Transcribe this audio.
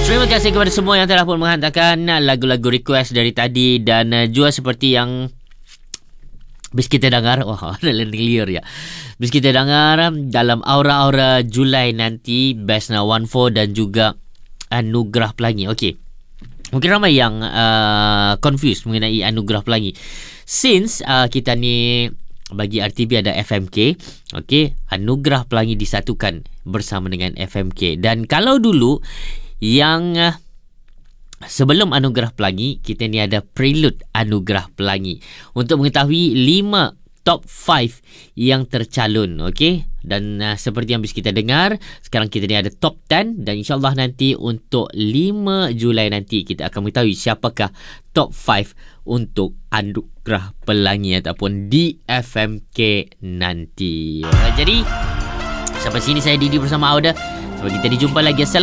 Terima kasih kepada semua yang telah pun menghantarkan lagu-lagu request dari tadi. Dan juga seperti yang bis kita dengar, ada clear ya. Bis kita dengar dalam aura-aura Julai nanti, Best Now 14 dan juga Anugerah Pelangi. Okey. Mungkin ramai yang confused mengenai Anugerah Pelangi. Since kita ni bagi RTB ada FMK, okey, Anugerah Pelangi disatukan bersama dengan FMK. Dan kalau dulu yang sebelum Anugerah Pelangi, kita ni ada Prelude Anugerah Pelangi untuk mengetahui 5 top 5 yang tercalon, okey. Dan seperti yang bisa kita dengar, sekarang kita ni ada top 10 dan insyaAllah nanti untuk 5 Julai nanti kita akan mengetahui siapakah top 5 untuk Anugerah Pelangi ataupun di FMK nanti. Jadi sampai sini saya Didi bersama Auda. Sampai kita dijumpa lagi. Assalamualaikum.